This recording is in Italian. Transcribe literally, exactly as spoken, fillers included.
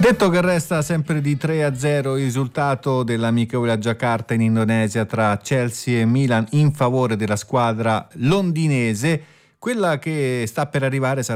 Detto che resta sempre di tre a zero il risultato dell'amichevole a Giacarta in Indonesia tra Chelsea e Milan in favore della squadra londinese, quella che sta per arrivare sarà